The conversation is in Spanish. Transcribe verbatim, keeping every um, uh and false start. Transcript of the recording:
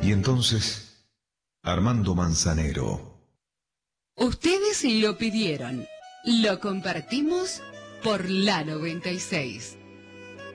Y entonces, Armando Manzanero. Ustedes lo pidieron. Lo compartimos por la noventa y seis.